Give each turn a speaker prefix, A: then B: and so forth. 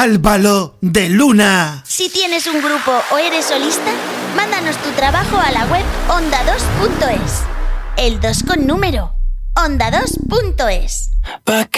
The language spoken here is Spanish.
A: Álvaro de Luna.
B: Si tienes un grupo o eres solista, mándanos tu trabajo a la web onda2.es. El 2 con número. onda2.es.